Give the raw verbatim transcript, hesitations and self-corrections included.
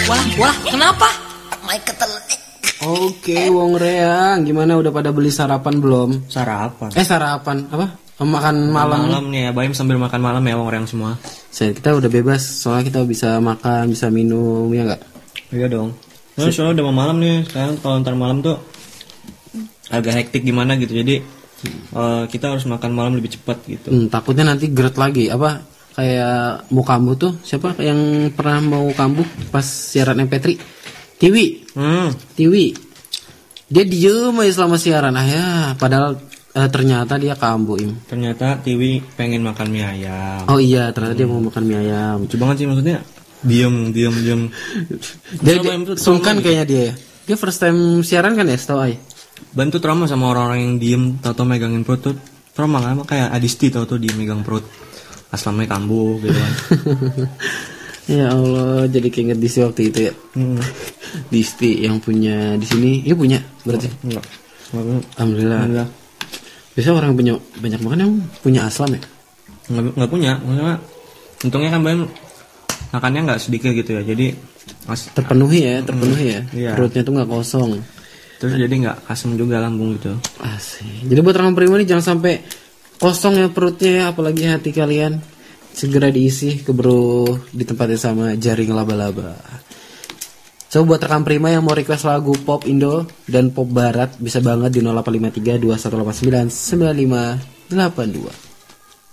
Wah, wah, kenapa? Mai ketelek. Oke, Wong Reang, gimana udah pada beli sarapan belum? Sarapan. Eh sarapan apa? Makan malam. Malam nih ya, Baim sambil makan malam ya Wong Reang semua. Saya kita udah bebas, soalnya kita bisa makan, bisa minum, ya nggak? Iya dong. Nah, soalnya udah mau malam nih. Sekarang kalau ntar malam tuh agak hektik gimana gitu. Jadi uh, kita harus makan malam lebih cepat gitu. Hmm, takutnya nanti geret lagi. Apa kayak mau kambuh tuh? Siapa yang pernah mau kambuh pas siaran M P tiga? Tiwi. Hmm. Tiwi. Dia diem aja selama siaran. Ah ya, padahal uh, ternyata dia kambuh, Im. Ternyata Tiwi pengen makan mie ayam. Oh iya, ternyata hmm. dia mau makan mie ayam. Lucu banget sih maksudnya. Diem, diem, diem. Dia, dia sungkan kayaknya dia. Dia first time siaran kan ya, setahu ay. Bantu trauma sama orang-orang yang diem, tau-tau megangin perut tuh. Trauma kan, kayak Adisti tau-tau dia megang perut. Aslamnya kambuh gitu kan. Ya Allah, jadi keinget Disti waktu itu ya. Hmm. Disti yang punya di sini, iya punya berarti. Enggak. Alhamdulillah. Alhamdulillah. Biasanya orang punya banyak makan yang punya aslam ya? Enggak, enggak punya, maksudnya untungnya kan Bang makannya enggak sedikit gitu ya. Jadi mas, terpenuhi ya, terpenuhi ya. Iya. Perutnya tuh enggak kosong. Terus jadi enggak asam juga lambung gitu. Asik. Jadi buat orang prima nih jangan sampai kosong ya perutnya ya, apalagi hati kalian. Segera diisi keburu di tempatnya sama jaring laba-laba. Coba buat rekan prima yang mau request lagu pop Indo dan pop barat bisa banget di nol delapan lima tiga dua satu delapan sembilan sembilan lima delapan dua.